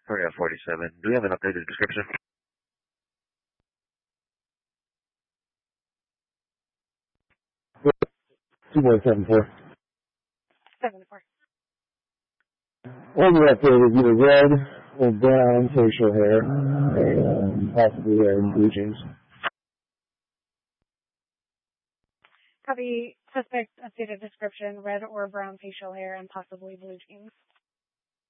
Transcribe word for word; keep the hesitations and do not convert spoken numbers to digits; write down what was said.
Area forty-seven. Do you have an updated description? two one seven four. seven four. One left there with either red or brown facial hair, and possibly wearing blue jeans. Copy. Suspect updated description, red or brown facial hair, and possibly blue jeans.